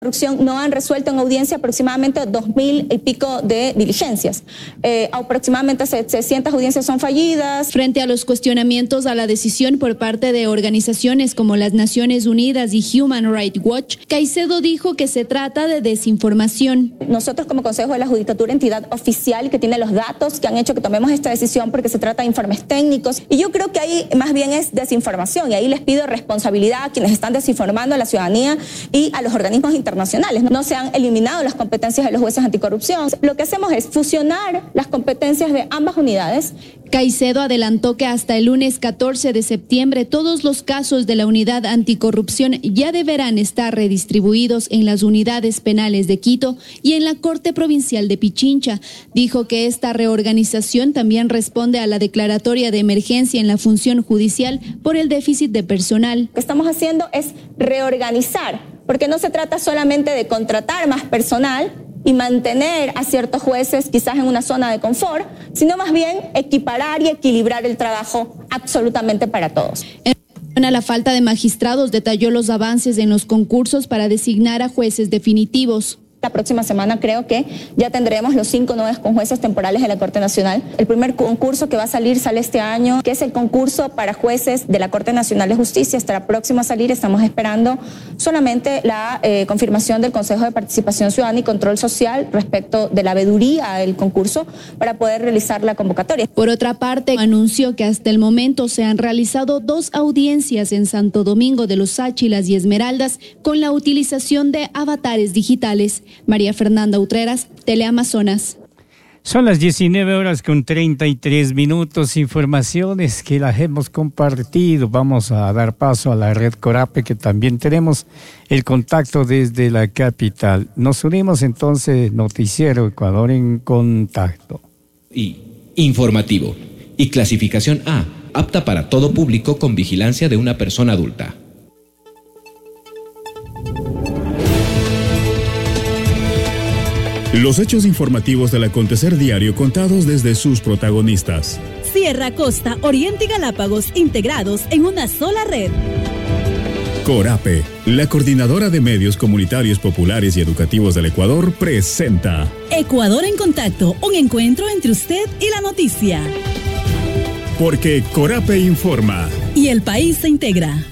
Corrupción no han resuelto en audiencia aproximadamente 2.000 y pico de diligencias. Aproximadamente 700 audiencias son fallidas. Frente a los cuestionamientos a la decisión por parte de organizaciones como las Naciones Unidas y Human Rights Watch, Caicedo dijo que se trata de desinformación. Nosotros como Consejo de la Judicatura, entidad oficial que tiene los datos que han hecho que tomemos esta decisión porque se trata de informes técnicos, y yo creo que ahí más bien es desinformación, y ahí les pido responsabilidad a quienes están desinformando a la ciudadanía y a los organismos internacionales. No se han eliminado las competencias de los jueces anticorrupción. Lo que hacemos es fusionar las competencias de ambas unidades. Caicedo adelantó que hasta el lunes 14 de septiembre todos los casos de la unidad anticorrupción ya deberán estar redistribuidos en las unidades penales de Quito y en la Corte Provincial de Pichincha. Dijo que esta reorganización también responde a la declaratoria de emergencia en la función judicial por el déficit de personal. Lo que estamos haciendo es reorganizar, porque no se trata solamente de contratar más personal y mantener a ciertos jueces quizás en una zona de confort, sino más bien equiparar y equilibrar el trabajo absolutamente para todos. A la falta de magistrados, detalló los avances en los concursos para designar a jueces definitivos. La próxima semana creo que ya tendremos los 5 nuevos jueces temporales de la Corte Nacional. El primer concurso que va a salir sale este año, que es el concurso para jueces de la Corte Nacional de Justicia. Estará próximo a salir. Estamos esperando solamente la confirmación del Consejo de Participación Ciudadana y Control Social respecto de la veeduría del concurso para poder realizar la convocatoria. Por otra parte, anunció que hasta el momento se han realizado 2 audiencias en Santo Domingo de los Áchilas y Esmeraldas con la utilización de avatares digitales. María Fernanda Utreras, Teleamazonas. Son las 19:33. Informaciones que las hemos compartido. Vamos a dar paso a la red Corape, que también tenemos el contacto desde la capital. Nos unimos entonces, Noticiero Ecuador en Contacto. Y informativo. Y clasificación A, apta para todo público con vigilancia de una persona adulta. Los hechos informativos del acontecer diario contados desde sus protagonistas. Sierra, Costa, Oriente y Galápagos integrados en una sola red. Corape, la coordinadora de medios comunitarios populares y educativos del Ecuador, presenta Ecuador en Contacto, un encuentro entre usted y la noticia. Porque Corape informa. Y el país se integra.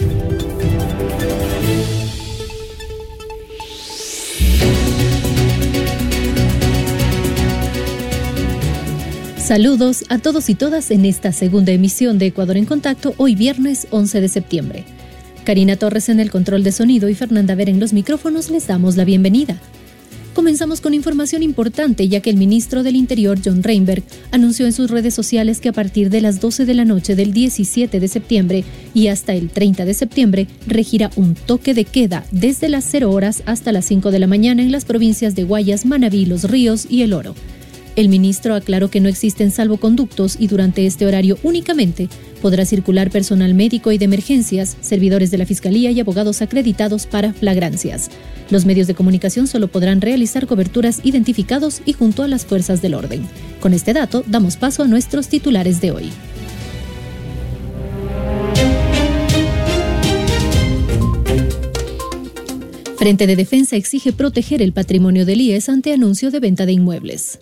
Saludos a todos y todas en esta segunda emisión de Ecuador en Contacto, hoy viernes 11 de septiembre. Karina Torres en el control de sonido y Fernanda Vera en los micrófonos les damos la bienvenida. Comenzamos con información importante, ya que el ministro del Interior, John Reinberg, anunció en sus redes sociales que a partir de las 12 de la noche del 17 de septiembre y hasta el 30 de septiembre regirá un toque de queda desde las 0 horas hasta las 5 de la mañana en las provincias de Guayas, Manabí, Los Ríos y El Oro. El ministro aclaró que no existen salvoconductos y durante este horario únicamente podrá circular personal médico y de emergencias, servidores de la Fiscalía y abogados acreditados para flagrancias. Los medios de comunicación solo podrán realizar coberturas identificados y junto a las fuerzas del orden. Con este dato, damos paso a nuestros titulares de hoy. Frente de Defensa exige proteger el patrimonio del IES ante anuncio de venta de inmuebles.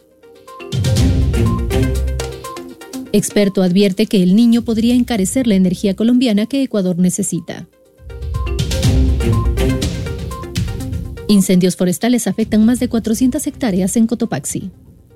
Experto advierte que el niño podría encarecer la energía colombiana que Ecuador necesita. Incendios forestales afectan más de 400 hectáreas en Cotopaxi.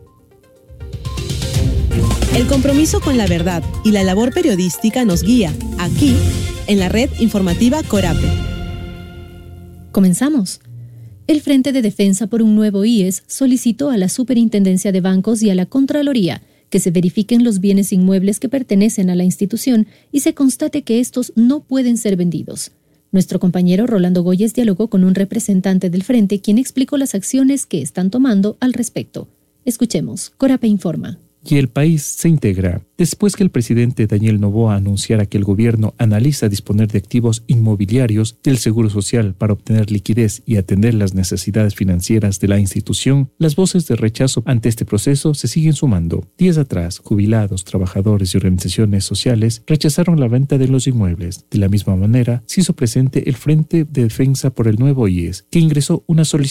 El compromiso con la verdad y la labor periodística nos guía, aquí, en la red informativa Corape. Comenzamos. El Frente de Defensa por un Nuevo IES solicitó a la Superintendencia de Bancos y a la Contraloría que se verifiquen los bienes inmuebles que pertenecen a la institución y se constate que estos no pueden ser vendidos. Nuestro compañero Rolando Goyes dialogó con un representante del Frente, quien explicó las acciones que están tomando al respecto. Escuchemos, Corape informa. y el país se integra. Después que el presidente Daniel Noboa anunciara que el gobierno analiza disponer de activos inmobiliarios del Seguro Social para obtener liquidez y atender las necesidades financieras de la institución, las voces de rechazo ante este proceso se siguen sumando. Días atrás, jubilados, trabajadores y organizaciones sociales rechazaron la venta de los inmuebles. De la misma manera, se hizo presente el Frente de Defensa por el Nuevo IES, que ingresó una solicitud